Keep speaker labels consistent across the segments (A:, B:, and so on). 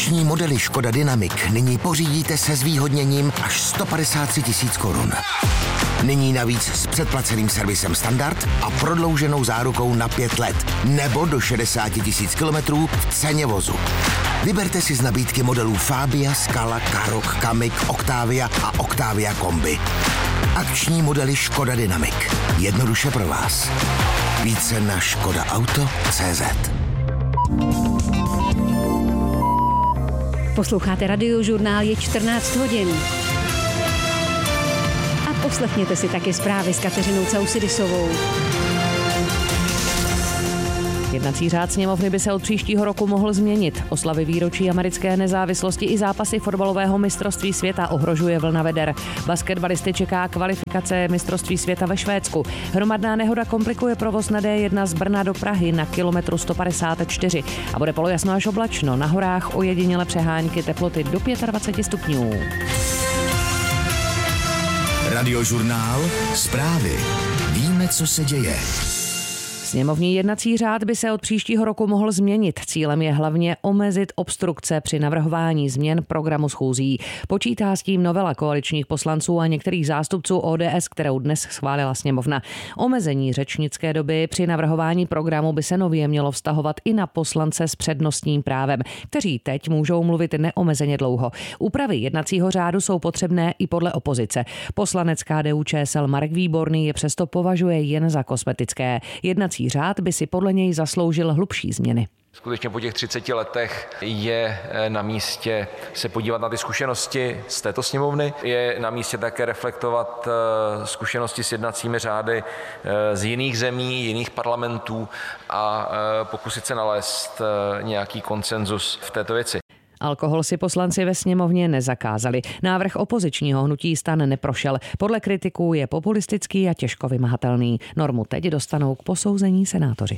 A: Akční modely Škoda Dynamic nyní pořídíte se zvýhodněním až 153 000 korun. Nyní navíc s předplaceným servisem Standard a prodlouženou zárukou na 5 let nebo do 60 000 kilometrů v ceně vozu. Vyberte si z nabídky modelů Fabia, Scala, Karoq, Kamiq, Octavia a Octavia Kombi. Akční modely Škoda Dynamic. Jednoduše pro vás. Více na škodaauto.cz.
B: Posloucháte Radiožurnál, je 14 hodin. A poslechněte si taky zprávy s Kateřinou Caussidisovou.
C: Jednací řád sněmovny by se od příštího roku mohl změnit. Oslavy výročí americké nezávislosti i zápasy fotbalového mistrovství světa ohrožuje vlna veder. Basketbalisty čeká kvalifikace mistrovství světa ve Švédsku. Hromadná nehoda komplikuje provoz na D1 z Brna do Prahy na kilometru 154 a bude polojasno až oblačno. Na horách ojediněle přehánky, teploty do 25 stupňů.
A: Radiožurnál, zprávy. Víme, co se děje.
C: Sněmovní jednací řád by se od příštího roku mohl změnit. Cílem je hlavně omezit obstrukce při navrhování změn programu schůzí. Počítá s tím novela koaličních poslanců a některých zástupců ODS, kterou dnes schválila sněmovna. Omezení řečnické doby při navrhování programu by se nově mělo vztahovat i na poslance s přednostním právem, kteří teď můžou mluvit neomezeně dlouho. Úpravy jednacího řádu jsou potřebné i podle opozice. Poslanec KDU-ČSL Marek Výborný je přesto považuje jen za kosmetické. Jednací řád by si podle něj zasloužil hlubší změny.
D: Skutečně po těch 30 letech je na místě se podívat na ty zkušenosti z této sněmovny. Je na místě také reflektovat zkušenosti s jednacími řády z jiných zemí, jiných parlamentů a pokusit se nalézt nějaký konsenzus v této věci.
C: Alkohol si poslanci ve sněmovně nezakázali. Návrh opozičního hnutí STAN neprošel. Podle kritiků je populistický a těžko vymahatelný. Normu teď dostanou k posouzení senátoři.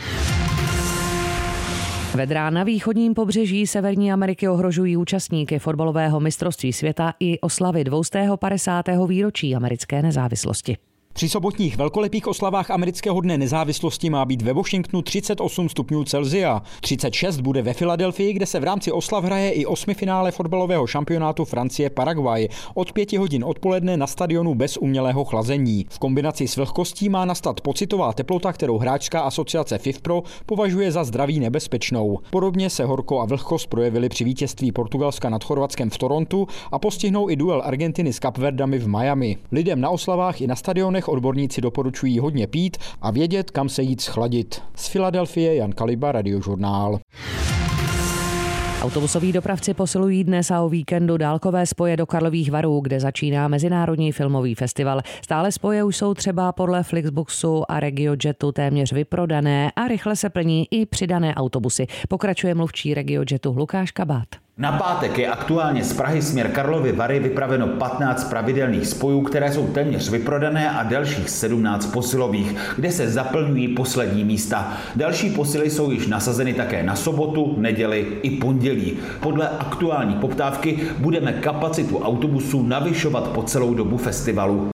C: Vedra na východním pobřeží Severní Ameriky ohrožují účastníky fotbalového mistrovství světa i oslavy 250. výročí americké nezávislosti.
E: Při sobotních velkolepých oslavách amerického dne nezávislosti má být ve Washingtonu 38 stupňů Celsia. 36 bude ve Filadelfii, kde se v rámci oslav hraje i osmifinále fotbalového šampionátu Francie-Paraguay. Od 5 hodin odpoledne na stadionu bez umělého chlazení. V kombinaci s vlhkostí má nastat pocitová teplota, kterou hráčská asociace FIFPro považuje za zdraví nebezpečnou. Podobně se horko a vlhkost projevily při vítězství Portugalska nad Chorvatskem v Torontu a postihnou i duel Argentiny s Kapverdami v Miami. Lidem na oslavách i na stadionech odborníci doporučují hodně pít a vědět, kam se jít schladit. Z Filadelfie Jan Kaliba, Radiožurnál.
C: Autobusoví dopravci posilují dnes a o víkendu dálkové spoje do Karlových Varů, kde začíná Mezinárodní filmový festival. Stále spoje už jsou třeba podle Flixbusu a RegioJetu téměř vyprodané a rychle se plní i přidané autobusy. Pokračuje mluvčí RegioJetu Lukáš Kabát.
F: Na pátek je aktuálně z Prahy směr Karlovy Vary vypraveno 15 pravidelných spojů, které jsou téměř vyprodané a dalších 17 posilových, kde se zaplňují poslední místa. Další posily jsou již nasazeny také na sobotu, neděli i pondělí. Podle aktuální poptávky budeme kapacitu autobusů navyšovat po celou dobu festivalu.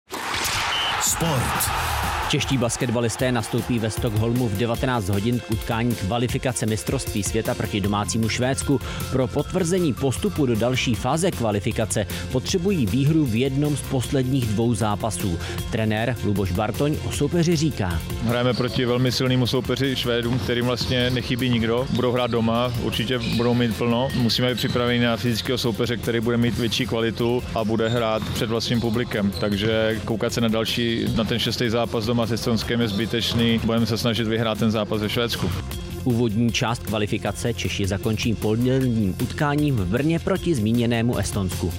A: Sport.
G: Čeští basketbalisté nastoupí ve Stockholmu v 19 hodin k utkání kvalifikace mistrovství světa proti domácímu Švédsku. Pro potvrzení postupu do další fáze kvalifikace potřebují výhru v jednom z posledních 2 zápasů. Trenér Luboš Bartoň o soupeři říká:
H: Hrajeme proti velmi silnému soupeři Švédům, kterým vlastně nechybí nikdo. Budou hrát doma, určitě budou mít plno. Musíme být připraveni na fyzického soupeře, který bude mít větší kvalitu a bude hrát před vlastním publikem. Takže koukat se na ten 6. zápas doma s Estonskem je zbytečný. Budeme se snažit vyhrát ten zápas ve Švédsku.
G: Úvodní část kvalifikace Češi zakončí pondělním utkáním v Brně proti zmíněnému Estonsku.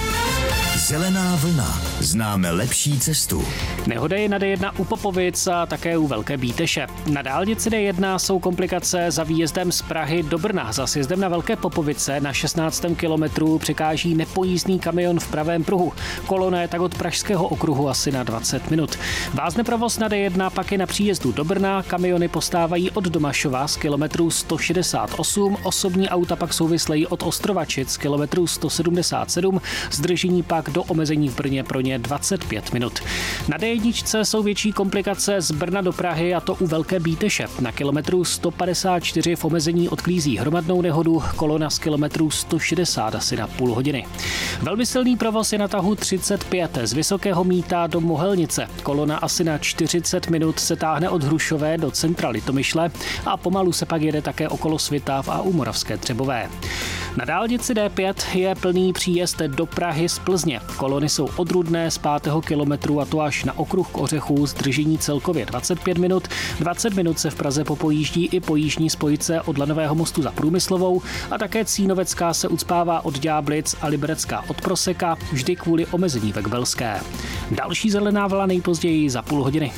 A: Zelená vlna. Známe lepší cestu.
I: Nehoda je na D1 u Popovic a také u Velké Bíteše. Na dálnici D1 jsou komplikace za výjezdem z Prahy do Brna. Za sjezdem na Velké Popovice na 16. kilometru překáží nepojízdný kamion v pravém pruhu. Kolona je tak od Pražského okruhu asi na 20 minut. Vázne provoz na D1 pak je na příjezdu do Brna. Kamiony postávají od Domašova z kilometru 168, osobní auta pak souvislejí od Ostrovačic z kilometru 177, zdržení pak do to omezení v Brně pro ně 25 minut. Na D1 jsou větší komplikace z Brna do Prahy, a to u Velké Bíteše. Na kilometru 154 v omezení odklízí hromadnou nehodu, kolona z kilometru 160 asi na půl hodiny. Velmi silný provoz je na tahu 35 z Vysokého Mýta do Mohelnice. Kolona asi na 40 minut se táhne od Hrušové do centra Litomyšle a pomalu se pak jede také okolo Svitav a u Moravské Třebové. Na dálnici D5 je plný příjezd do Prahy z Plzně. Kolony jsou od Rudné z 5. kilometru a to až na okruh k Ořechů, zdržení celkově 25 minut. 20 minut se v Praze popojíždí i po jižní spojce od Lanového mostu za Průmyslovou a také Cínovecká se ucpává od Ďáblic a Liberecká od Proseka, vždy kvůli omezení ve Kbelské. Další zelená vlna nejpozději za půl hodiny.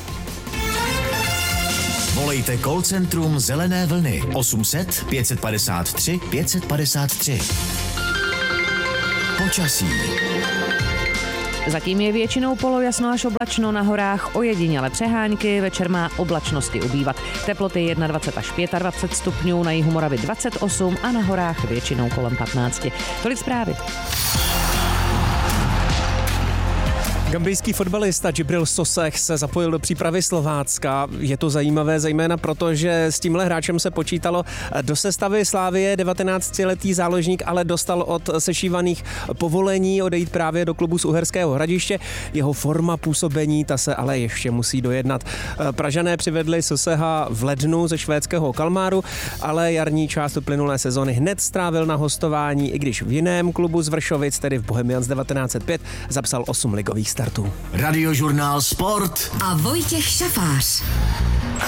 J: Volejte call centrum Zelené vlny 800 553 553. Počasí.
C: Zatím je většinou polojasno až oblačno, na horách ojediněle přehánky, večer má oblačnosti ubývat. Teploty 21 až 25 stupňů, na jihu Moravy 28 a na horách většinou kolem 15. Tolik zprávy.
K: Gambijský fotbalista Džibril Sosek se zapojil do přípravy Slovácka. Je to zajímavé zejména proto, že s tímhle hráčem se počítalo do sestavy Slavie. 19letý záložník ale dostal od sešívaných povolení odejít právě do klubu z Uherského Hradiště. Jeho forma působení, ta se ale ještě musí dojednat. Pražané přivedli Soseha v lednu ze švédského Kalmáru, ale jarní část uplynulé sezony hned strávil na hostování, i když v jiném klubu z Vršovic, tedy v Bohemians 1905, zapsal 8 ligových startů.
J: Radiožurnál Sport
L: a Vojtěch Šafář.